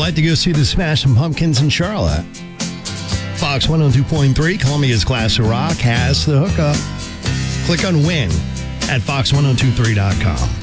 like to go see the Smashing Pumpkins in Charlotte? Fox 102.3, Columbia's Class of Rock, has the hookup. Click on Win at fox1023.com.